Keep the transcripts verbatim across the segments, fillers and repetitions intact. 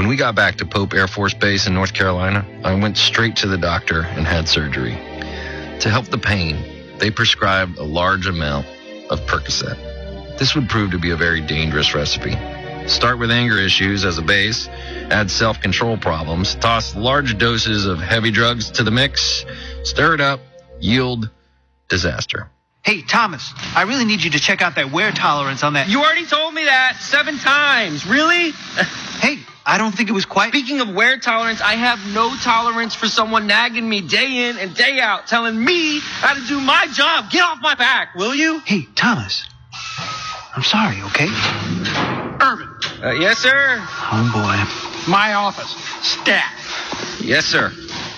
When we got back to Pope Air Force Base in North Carolina, I went straight to the doctor and had surgery. To help the pain, they prescribed a large amount of Percocet. This would prove to be a very dangerous recipe. Start with anger issues as a base, add self-control problems, toss large doses of heavy drugs to the mix, stir it up, yield disaster. Hey, Thomas, I really need you to check out that wear tolerance on that. You already told me that seven times. Really? Hey, I don't think it was quite... Speaking of wear tolerance, I have no tolerance for someone nagging me day in and day out, telling me how to do my job. Get off my back, will you? Hey, Thomas, I'm sorry, okay? Irvin. Uh, yes, sir. Oh, boy. My office. Staff. Yes, sir.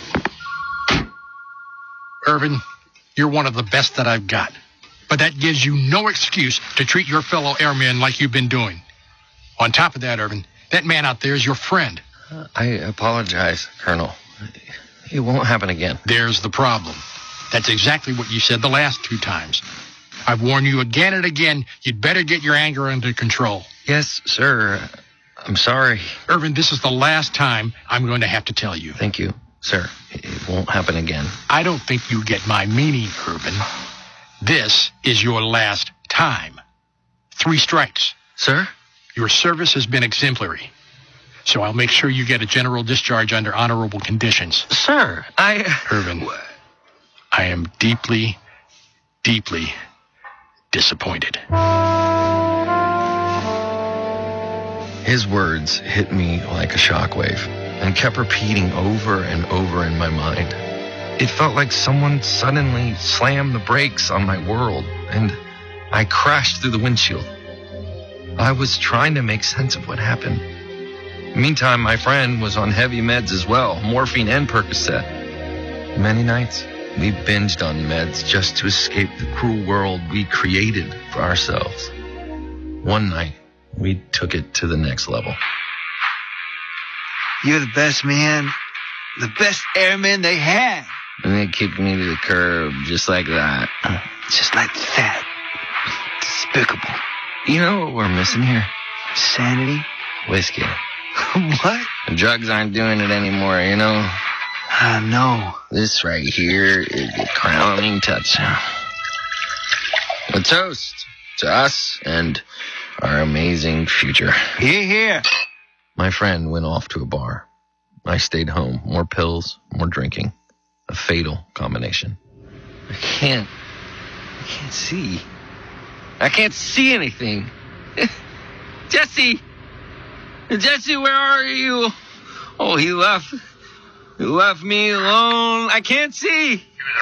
Irvin, you're one of the best that I've got. But that gives you no excuse to treat your fellow airmen like you've been doing. On top of that, Irvin, that man out there is your friend. Uh, I apologize, Colonel. It won't happen again. There's the problem. That's exactly what you said the last two times. I've warned you again and again, you'd better get your anger under control. Yes, sir. I'm sorry. Irvin, this is the last time I'm going to have to tell you. Thank you, sir. It won't happen again. I don't think you get my meaning, Irvin. This is your last time. Three strikes. Sir? Your service has been exemplary. So I'll make sure you get a general discharge under honorable conditions. Sir, I... Irvin, I am deeply, deeply disappointed. His words hit me like a shockwave and kept repeating over and over in my mind. It felt like someone suddenly slammed the brakes on my world, and I crashed through the windshield. I was trying to make sense of what happened. Meantime, my friend was on heavy meds as well, morphine and Percocet. Many nights, we binged on meds just to escape the cruel world we created for ourselves. One night, we took it to the next level. You're the best man, the best airman they had. And they kicked me to the curb just like that. Just like that. Despicable. You know what we're missing here? Sanity. Whiskey. What? The drugs aren't doing it anymore, you know? I know. This right here is the crowning touch. A toast to us and our amazing future. Here, here. My friend went off to a bar. I stayed home. More pills, more drinking. A fatal combination. I can't. I can't see. I can't see anything. Jesse! Jesse, where are you? Oh, he left. He left me alone. I can't see.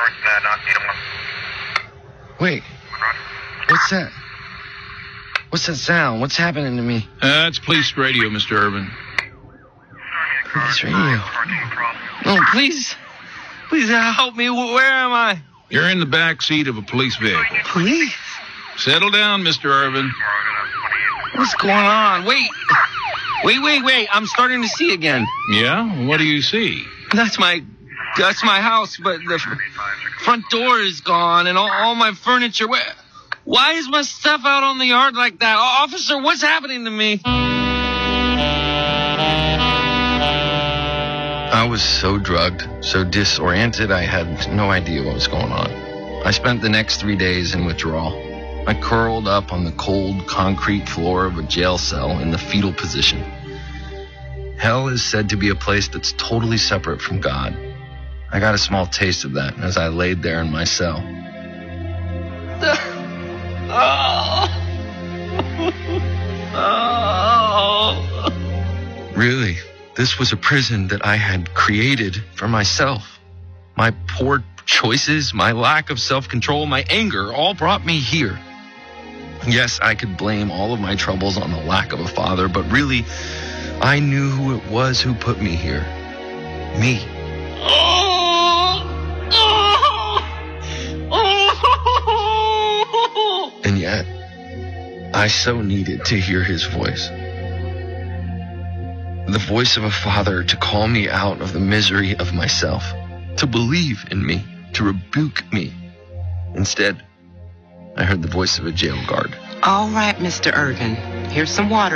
Wait. What's that? What's that sound? What's happening to me? Uh, it's police radio, Mister Irvin. Police radio. Oh, please. Please help me. Where am I? You're in the back seat of a police vehicle. Police? Settle down, Mister Irvin. What's going on? Wait. Wait, wait, wait. I'm starting to see again. Yeah? What do you see? That's my... That's my house, but the front door is gone and all, all my furniture... Where, why is my stuff out on the yard like that? Officer, what's happening to me? I was so drugged, so disoriented, I had no idea what was going on. I spent the next three days in withdrawal. I curled up on the cold concrete floor of a jail cell in the fetal position. Hell is said to be a place that's totally separate from God. I got a small taste of that as I laid there in my cell. Really, this was a prison that I had created for myself. My poor choices, my lack of self-control, my anger all brought me here. Yes, I could blame all of my troubles on the lack of a father, but really, I knew who it was who put me here. Me. And yet, I so needed to hear his voice. The voice of a father to call me out of the misery of myself, to believe in me, to rebuke me. Instead, I heard the voice of a jail guard. All right, Mister Irvin. Here's some water.